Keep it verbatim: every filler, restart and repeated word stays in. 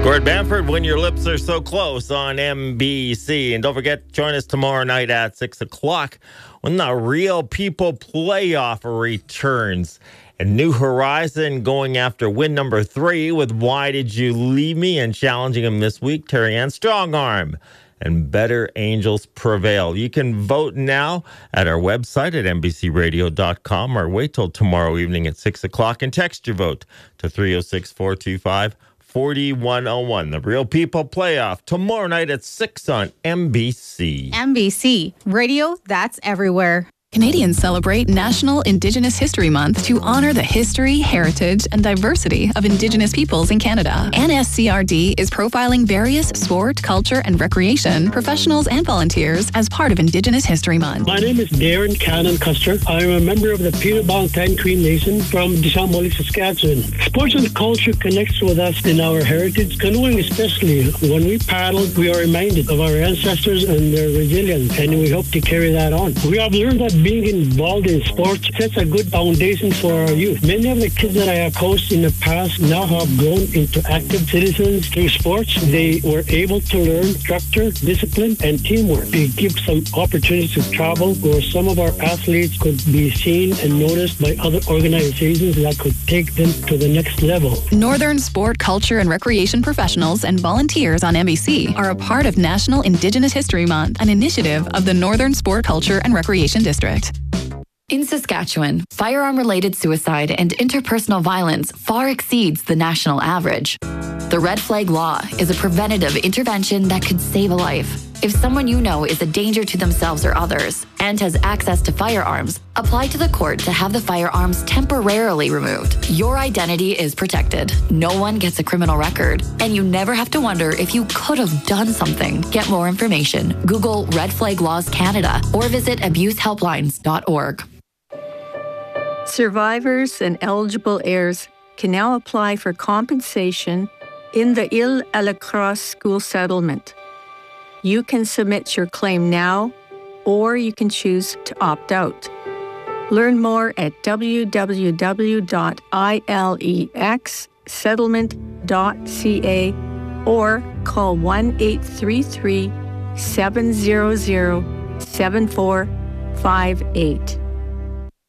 Gord Bamford, When Your Lips Are So Close on N B C. And don't forget, join us tomorrow night at six o'clock when the Real People Playoff returns. And New Horizon going after win number three with Why Did You Leave Me? And challenging him this week, Terry Ann Strongarm. And Better Angels Prevail. You can vote now at our website at N B C radio dot com or wait till tomorrow evening at six o'clock and text your vote to three oh six, four two five, four one oh one. The Real People Playoff tomorrow night at six on N B C. N B C, radio that's everywhere. Canadians celebrate National Indigenous History Month to honor the history, heritage, and diversity of Indigenous peoples in Canada. N S C R D is profiling various sport, culture, and recreation professionals and volunteers as part of Indigenous History Month. My name is Darren Cannon Custer. I'm a member of the Peterbong Ten Cree Nation from Deschambault, Saskatchewan. Sports and culture connects with us in our heritage, canoeing especially. When we paddle, we are reminded of our ancestors and their resilience, and we hope to carry that on. We have learned that being involved in sports sets a good foundation for our youth. Many of the kids that I have coached in the past now have grown into active citizens through sports. They were able to learn structure, discipline, and teamwork. They give some opportunities to travel where some of our athletes could be seen and noticed by other organizations that could take them to the next level. Northern sport, culture, and recreation professionals and volunteers on N B C are a part of National Indigenous History Month, an initiative of the Northern Sport, Culture, and Recreation District. In Saskatchewan, firearm-related suicide and interpersonal violence far exceeds the national average. The Red Flag Law is a preventative intervention that could save a life. If someone you know is a danger to themselves or others and has access to firearms, apply to the court to have the firearms temporarily removed. Your identity is protected. No one gets a criminal record, and you never have to wonder if you could have done something. Get more information. Google Red Flag Laws Canada or visit abuse helplines dot org. Survivors and eligible heirs can now apply for compensation in the Ile à la Crosse school settlement. You can submit your claim now, or you can choose to opt out. Learn more at w w w dot ilex settlement dot c a or call one eight three three, seven zero zero, seven four five eight.